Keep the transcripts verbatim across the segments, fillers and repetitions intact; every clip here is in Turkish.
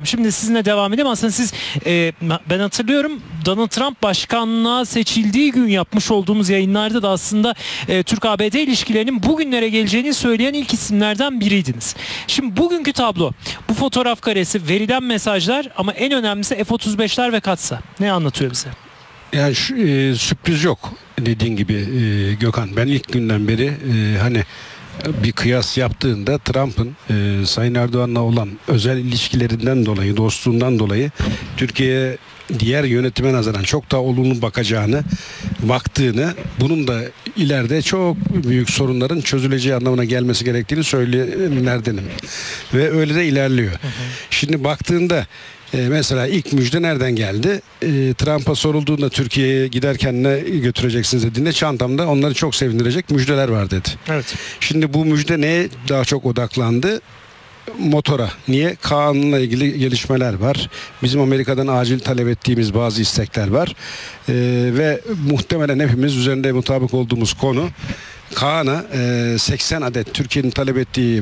Şimdi sizinle devam edeyim. Aslında siz e, ben hatırlıyorum Donald Trump başkanlığa seçildiği gün yapmış olduğumuz yayınlarda da aslında e, Türk-A B D ilişkilerinin bugünlere geleceğini söyleyen ilk isimlerden biriydiniz. Şimdi bugünkü tablo, bu fotoğraf karesi, verilen mesajlar ama en önemlisi F otuz beşler ve Katsa. Ne anlatıyor bize? Yani şu, e, sürpriz yok dediğin gibi e, Gökhan. Ben ilk günden beri e, hani bir kıyas yaptığında Trump'ın e, Sayın Erdoğan'la olan özel ilişkilerinden dolayı, dostluğundan dolayı Türkiye'ye diğer yönetime nazaran çok daha olumlu bakacağını, baktığını, bunun da ileride çok büyük sorunların çözüleceği anlamına gelmesi gerektiğini söyleyenlerdenim. Ve öyle de ilerliyor. Hı hı. Şimdi baktığında e, mesela ilk müjde nereden geldi? E, Trump'a sorulduğunda Türkiye'ye giderken ne götüreceksiniz dediğinde çantamda onları çok sevindirecek müjdeler var dedi. Evet. Şimdi bu müjde neye daha çok odaklandı? Motora. Niye? Kaan'la ilgili gelişmeler var. Bizim Amerika'dan acil talep ettiğimiz bazı istekler var. Ee, ve muhtemelen hepimiz üzerinde mutabık olduğumuz konu Kaan'a e, seksen adet Türkiye'nin talep ettiği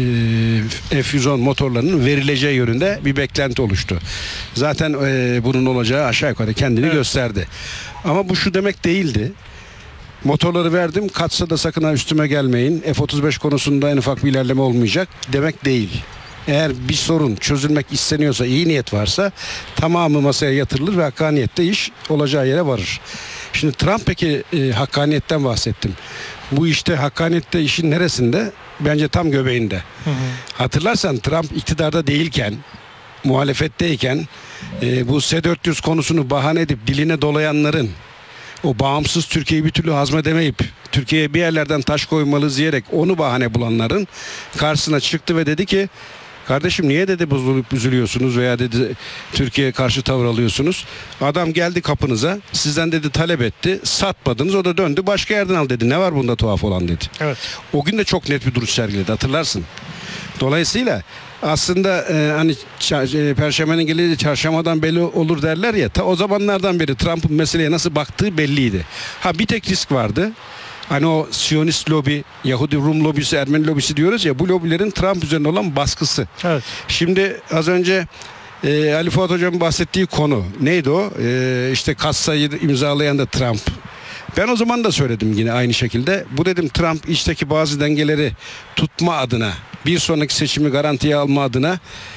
e, F yüz on motorlarının verileceği yönünde bir beklenti oluştu. Zaten e, bunun olacağı aşağı yukarı kendini evet. gösterdi. Ama bu şu demek değildi. Motorları verdim, Katsa da sakın ha üstüme gelmeyin, F otuz beş konusunda en ufak bir ilerleme olmayacak demek değil. Eğer bir sorun çözülmek isteniyorsa, iyi niyet varsa tamamı masaya yatırılır ve hakkaniyette iş olacağı yere varır. Şimdi Trump peki e, hakkaniyetten bahsettim. Bu işte hakkaniyette işin neresinde? Bence tam göbeğinde. Hı hı. Hatırlarsan Trump iktidarda değilken, muhalefetteyken e, bu S dört yüz konusunu bahane edip diline dolayanların, o bağımsız Türkiye'yi bir türlü hazmedemeyip Türkiye'ye bir yerlerden taş koymalıyız diyerek onu bahane bulanların karşısına çıktı ve dedi ki kardeşim niye dedi bozulup üzülüyorsunuz veya dedi Türkiye'ye karşı tavır alıyorsunuz. Adam geldi kapınıza, sizden dedi talep etti, satmadınız, o da döndü başka yerden al dedi. Ne var bunda tuhaf olan dedi. Evet. O gün de çok net bir duruş sergiledi, hatırlarsın. Dolayısıyla aslında e, hani e, Perşembenin geliri çarşambadan belli olur derler ya, ta o zamanlardan beri Trump'ın meseleye nasıl baktığı belliydi. Ha bir tek risk vardı. Hani o Siyonist lobi, Yahudi Rum lobisi, Ermeni lobisi diyoruz ya, bu lobilerin Trump üzerine olan baskısı. Evet. Şimdi az önce e, Ali Fuat Hocam'ın bahsettiği konu neydi o? E, işte Katsa'yı imzalayan da Trump. Ben o zaman da söyledim yine aynı şekilde. Bu dedim Trump içteki bazı dengeleri tutma adına, bir sonraki seçimi garantiye alma adına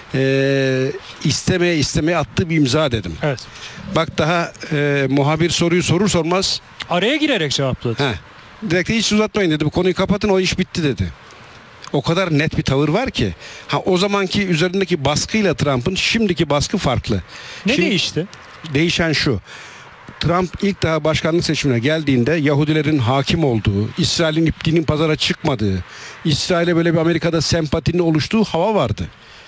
e, istemeye istemeye attığı bir imza dedim. Evet. Bak daha e, muhabir soruyu sorur sormaz araya girerek cevapladı. He, direkt hiç uzatmayın dedi. Bu konuyu kapatın, o iş bitti dedi. O kadar net bir tavır var ki. Ha o zamanki üzerindeki baskıyla Trump'ın şimdiki baskı farklı. Ne Şimdi, değişti? Değişen şu. Trump ilk daha başkanlık seçimine geldiğinde Yahudilerin hakim olduğu, İsrail'in ipliğinin pazara çıkmadığı, İsrail'e böyle bir Amerika'da sempatinin oluştuğu hava vardı.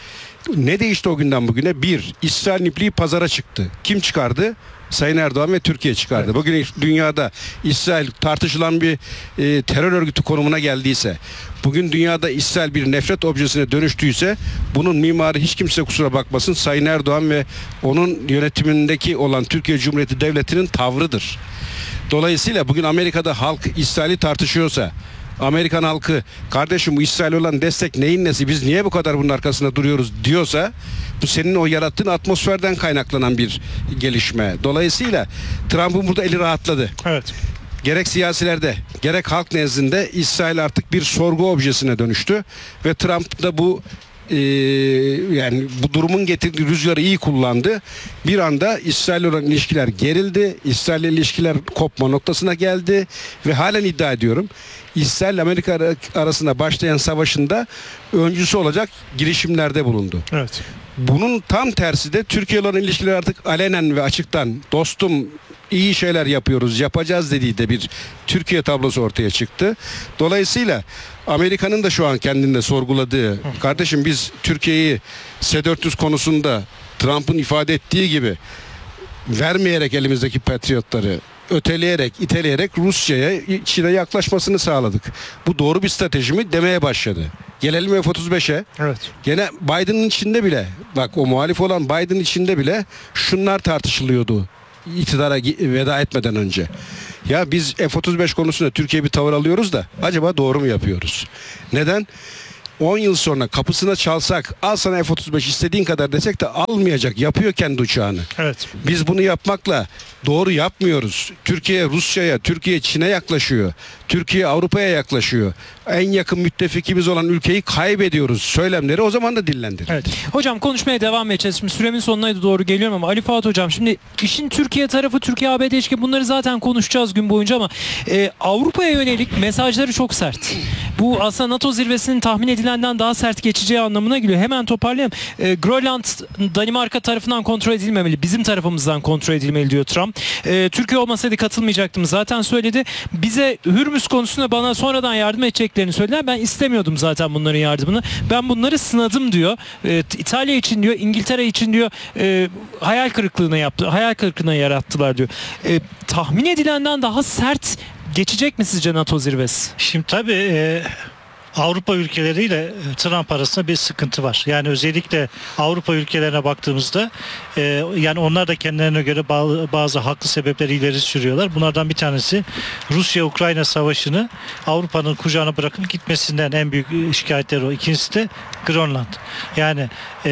Ne değişti o günden bugüne? Bir, İsrail'in ipliği pazara çıktı. Kim çıkardı? Sayın Erdoğan ve Türkiye çıkardı. Evet. Bugün dünyada İsrail tartışılan bir e, terör örgütü konumuna geldiyse, bugün dünyada İsrail bir nefret objesine dönüştüyse, bunun mimarı hiç kimse kusura bakmasın Sayın Erdoğan ve onun yönetimindeki olan Türkiye Cumhuriyeti Devleti'nin tavrıdır. Dolayısıyla bugün Amerika'da halk İsrail'i tartışıyorsa, Amerikan halkı kardeşim bu İsrail'e olan destek neyin nesi, biz niye bu kadar bunun arkasında duruyoruz diyorsa, bu senin o yarattığın atmosferden kaynaklanan bir gelişme. Dolayısıyla Trump'ın burada eli rahatladı. Evet. Gerek siyasilerde gerek halk nezdinde İsrail artık bir sorgu objesine dönüştü ve Trump da bu Ee, yani bu durumun getirdiği rüzgarı iyi kullandı. Bir anda İsrail olan ilişkiler gerildi. İsrail ilişkiler kopma noktasına geldi ve halen iddia ediyorum, İsrail Amerika arasında başlayan savaşında öncüsü olacak girişimlerde bulundu. Evet. Bunun tam tersi de Türkiye olan ilişkiler artık alenen ve açıktan dostum iyi şeyler yapıyoruz, yapacağız dediği de bir Türkiye tablosu ortaya çıktı. Dolayısıyla Amerika'nın da şu an kendinde sorguladığı, kardeşim biz Türkiye'yi S dört yüz konusunda Trump'ın ifade ettiği gibi vermeyerek elimizdeki patriotları öteleyerek, iteleyerek Rusya'ya, Çin'e yaklaşmasını sağladık. Bu doğru bir strateji mi demeye başladı. Gelelim F otuz beşe. Evet. Gene Biden'ın içinde bile, bak o muhalif olan Biden'ın içinde bile şunlar tartışılıyordu iktidara veda etmeden önce. Ya biz F otuz beş konusunda Türkiye bir tavır alıyoruz da acaba doğru mu yapıyoruz? Neden? on yıl sonra kapısına çalsak, al sana F otuz beş istediğin kadar desek de almayacak. Yapıyor kendi uçağını. Evet. Biz bunu yapmakla doğru yapmıyoruz. Türkiye Rusya'ya, Türkiye Çin'e yaklaşıyor. Türkiye Avrupa'ya yaklaşıyor. En yakın müttefikimiz olan ülkeyi kaybediyoruz. Söylemleri o zaman da dillendir. Evet. Hocam konuşmaya devam edeceğiz. Şimdi süremin sonuna doğru geliyorum ama Ali Fuat Hocam, şimdi işin Türkiye tarafı, Türkiye A B D ilişki, bunları zaten konuşacağız gün boyunca ama e, Avrupa'ya yönelik mesajları çok sert. Bu aslında NATO zirvesinin tahmin edilenden daha sert geçeceği anlamına geliyor. Hemen toparlayalım. E, Grönland Danimarka tarafından kontrol edilmemeli, bizim tarafımızdan kontrol edilmeli diyor Trump. E, Türkiye olmasaydı katılmayacaktım zaten söyledi. Bize Hürmüz konusunda bana sonradan yardım edeceklerini söylediler. Ben istemiyordum zaten bunların yardımını. Ben bunları sınadım diyor. E, İtalya için diyor, İngiltere için diyor, e, hayal kırıklığına yaptı. Hayal kırıklığına yarattılar diyor. E, tahmin edilenden daha sert geçecek mi sizce NATO zirvesi? Şimdi tabii e, Avrupa ülkeleriyle Trump arasında bir sıkıntı var. Yani özellikle Avrupa ülkelerine baktığımızda e, yani onlar da kendilerine göre bazı, bazı haklı sebepleri ileri sürüyorlar. Bunlardan bir tanesi Rusya-Ukrayna savaşını Avrupa'nın kucağına bırakıp gitmesinden en büyük şikayetleri o. İkincisi de Grönland. Yani e,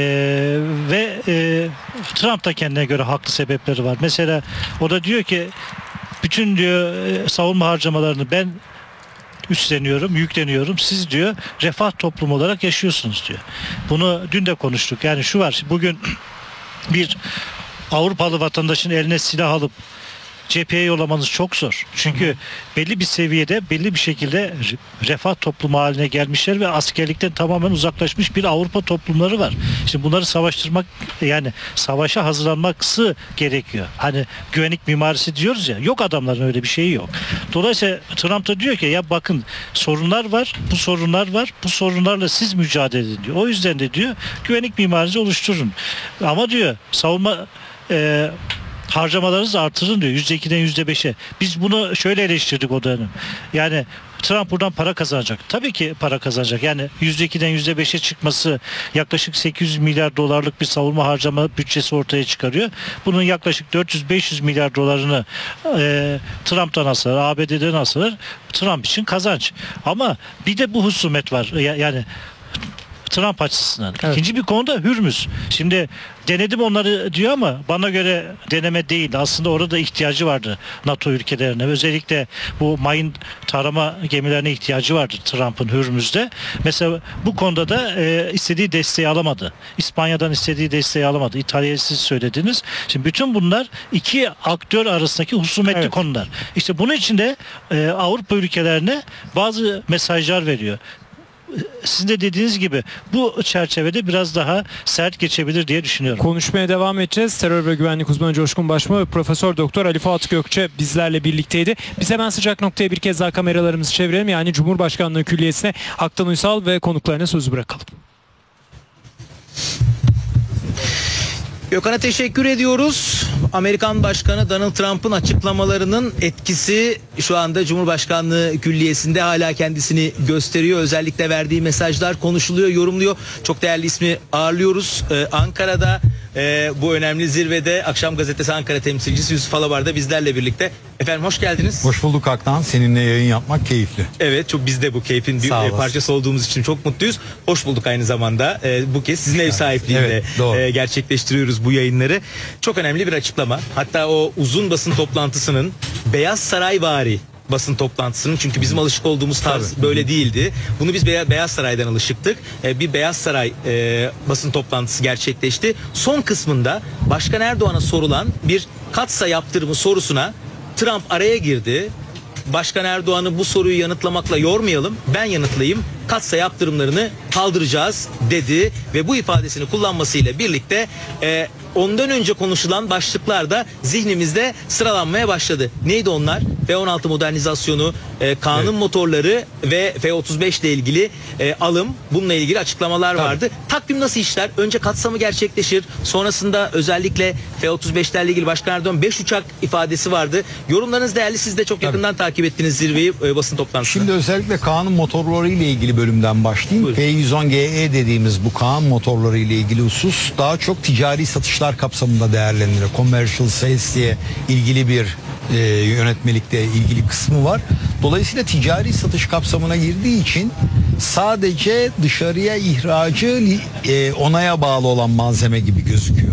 ve e, Trump da kendine göre haklı sebepleri var. Mesela o da diyor ki bütün diyor savunma harcamalarını ben üstleniyorum, yükleniyorum. Siz diyor refah toplumu olarak yaşıyorsunuz diyor. Bunu dün de konuştuk. Yani şu var. Bugün bir Avrupalı vatandaşın eline silah alıp cepheye yollamanız çok zor. Çünkü belli bir seviyede, belli bir şekilde refah toplumu haline gelmişler ve askerlikten tamamen uzaklaşmış bir Avrupa toplumları var. Şimdi bunları savaştırmak, yani savaşa hazırlanması gerekiyor. Hani güvenlik mimarisi diyoruz ya, yok adamların öyle bir şeyi yok. Dolayısıyla Trump da diyor ki ya bakın sorunlar var, bu sorunlar var, bu sorunlarla siz mücadele edin diyor. O yüzden de diyor güvenlik mimarisi oluşturun. Ama diyor savunma e, harcamalarınızı artırın diyor. yüzde ikiden yüzde beşe. Biz bunu şöyle eleştirdik o dönem. Yani Trump buradan para kazanacak. Tabii ki para kazanacak. Yani yüzde ikiden yüzde beşe çıkması yaklaşık sekiz yüz milyar dolarlık bir savunma harcama bütçesi ortaya çıkarıyor. Bunun yaklaşık dört yüz beş yüz milyar dolarını e, Trump'tan alsalar, A B D'den alsalar Trump için kazanç. Ama bir de bu husumet var. Yani Trump açısından. Evet. İkinci bir konu da Hürmüz. Şimdi denedim onları diyor ama bana göre deneme değil. Aslında orada ihtiyacı vardı NATO ülkelerine. Özellikle bu mayın tarama gemilerine ihtiyacı vardı Trump'ın Hürmüz'de. Mesela bu konuda da e, istediği desteği alamadı. İspanya'dan istediği desteği alamadı. İtalya'yı siz söylediniz. Şimdi bütün bunlar iki aktör arasındaki husumetli Evet. konular. İşte bunun için de e, Avrupa ülkelerine bazı mesajlar veriyor. Sizin de dediğiniz gibi bu çerçevede biraz daha sert geçebilir diye düşünüyorum. Konuşmaya devam edeceğiz. Terör ve güvenlik uzmanı Coşkun Başma ve Profesör Doktor Ali Fuat Gökçe bizlerle birlikteydi. Biz hemen sıcak noktaya bir kez daha kameralarımızı çevirelim. Yani Cumhurbaşkanlığı Külliyesi'ne Aktan Uysal ve konuklarına sözü bırakalım. Gökhan'a teşekkür ediyoruz. Amerikan Başkanı Donald Trump'ın açıklamalarının etkisi şu anda Cumhurbaşkanlığı Külliyesi'nde hala kendisini gösteriyor. Özellikle verdiği mesajlar konuşuluyor, yorumluyor. Çok değerli ismi ağırlıyoruz. Ee, Ankara'da e, bu önemli zirvede Akşam Gazetesi Ankara temsilcisi Yusuf Alabar da bizlerle birlikte. Efendim hoş geldiniz. Hoş bulduk Aktan. Seninle yayın yapmak keyifli. Evet, çok biz de bu keyfin bir Sağ e, olasın. parçası olduğumuz için çok mutluyuz. Hoş bulduk aynı zamanda. E, bu kez sizin ev sahipliğinde Evet, doğru. e, gerçekleştiriyoruz bu yayınları. Çok önemli bir açıklama. Hatta o uzun basın toplantısının Beyaz Saray vari basın toplantısının, çünkü bizim alışık olduğumuz tarz Tabii. böyle değildi. Bunu biz Beya- Beyaz Saray'dan alışıktık. E, bir Beyaz Saray e, basın toplantısı gerçekleşti. Son kısmında Başkan Erdoğan'a sorulan bir katsayı yaptırımı sorusuna Trump araya girdi. Başkan Erdoğan'ı bu soruyu yanıtlamakla yormayalım, ben yanıtlayayım, katsayı yaptırımlarını kaldıracağız dedi ve bu ifadesini kullanmasıyla birlikte e, ondan önce konuşulan başlıklar da zihnimizde sıralanmaya başladı. Neydi onlar? F on altı modernizasyonu, e, kanun Evet. motorları ve F otuz beş ile ilgili e, alım, bununla ilgili açıklamalar Tabii. vardı. Takvim nasıl işler? Önce kapsamı gerçekleşir. Sonrasında özellikle F otuz beşlerle ilgili Başkan Erdoğan beş uçak ifadesi vardı. Yorumlarınız değerli. Siz de çok Tabii. yakından takip ettiniz zirveyi, e, basın toplantısını. Şimdi özellikle kanun motorları ile ilgili bölümden başlayayım. Buyurun. P yüz on G E dediğimiz bu kanun motorları ile ilgili husus daha çok ticari satışlar kapsamında değerlendirilir. Commercial sales diye ilgili bir e, yönetmelikte ilgili kısmı var. Dolayısıyla ticari satış kapsamına girdiği için sadece dışarıya ihracı e, onaya bağlı olan malzeme gibi gözüküyor.